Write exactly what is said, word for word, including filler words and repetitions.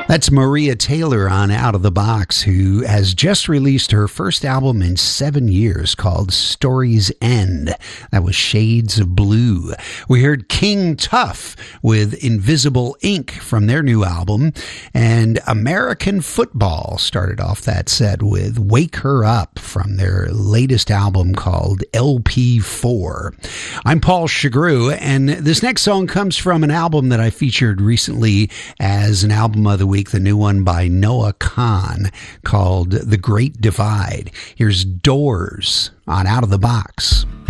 That's Maria Taylor on Out of the Box, who has just released her first album in seven years called Story's End. That was Shades of Blue. We heard King Tuff with Invisible Ink from their new album, and American Football started off that set with Wake Her Up from their latest album called L P four. I'm Paul Chagru, and this next song comes from an album that I featured recently as an album of the week. The new one by Noah Kahan called The Great Divide. Here's Doors on Out of the Box.